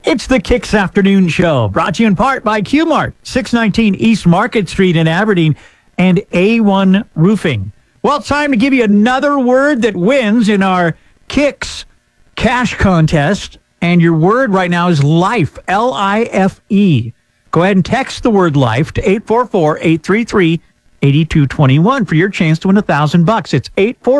It's the Kicks Afternoon Show, brought to you in part by Q-Mart, 619 East Market Street in Aberdeen, and A1 Roofing. Well, it's time to give you another word that wins in our Kicks cash contest, and your word right now is life, L-I-F-E. Go ahead and text the word life to 844-833-8221 for your chance to win $1,000. It's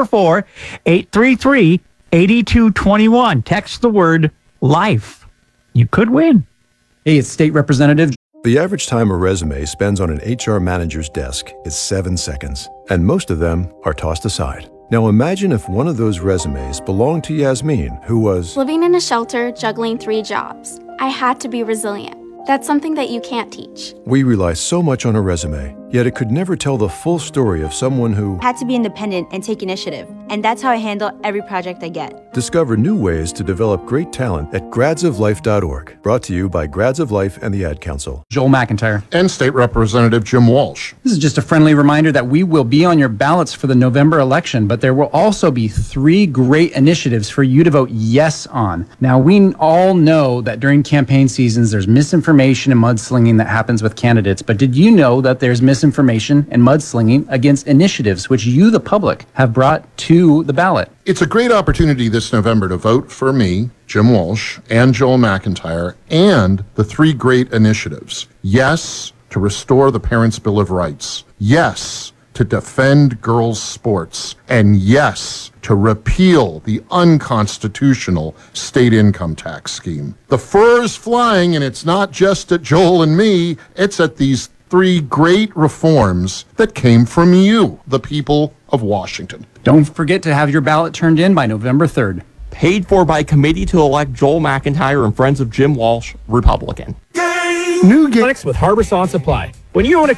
844-833-8221. Text the word life. You could win. Hey, it's State Representative. The average time a resume spends on an HR manager's desk is 7 seconds, and most of them are tossed aside. Now imagine if one of those resumes belonged to Yasmin, who was living in a shelter, juggling 3 jobs. I had to be resilient. That's something that you can't teach. We rely so much on a resume, yet it could never tell the full story of someone who had to be independent and take initiative. And that's how I handle every project I get. Discover new ways to develop great talent at gradsoflife.org. Brought to you by Grads of Life and the Ad Council. Joel McIntyre. And State Representative Jim Walsh. This is just a friendly reminder that we will be on your ballots for the November election, but there will also be 3 great initiatives for you to vote yes on. Now, we all know that during campaign seasons, there's misinformation and mudslinging that happens with candidates, but did you know that there's misinformation and mudslinging against initiatives which you, the public, have brought to the ballot? It's a great opportunity this November to vote for me, Jim Walsh, and Joel McIntyre, and the 3 great initiatives. Yes, to restore the Parents' Bill of Rights. Yes, to defend girls' sports. And yes, to repeal the unconstitutional state income tax scheme. The fur is flying, and it's not just at Joel and me, it's at these 3 great reforms that came from you, the people of Washington. Don't forget to have your ballot turned in by November 3rd. Paid for by committee to elect Joel McIntyre and Friends of Jim Walsh, Republican. New clinics with Harbison Supply. When you own a